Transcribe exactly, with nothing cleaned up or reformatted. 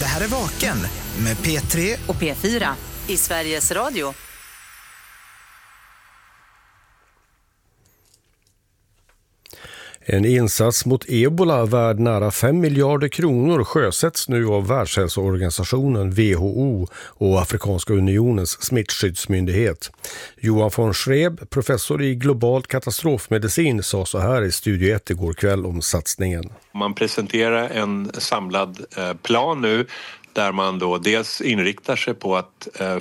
Det här är Vaken med P tre och P fyra i Sveriges Radio. En insats mot ebola värd nära fem miljarder kronor sjösätts nu av Världshälsoorganisationen W H O och Afrikanska unionens smittskyddsmyndighet. Johan von Schreb, professor i global katastrofmedicin, sa så här i Studio ett igår kväll om satsningen. Man presenterar en samlad plan nu där man då dels inriktar sig på att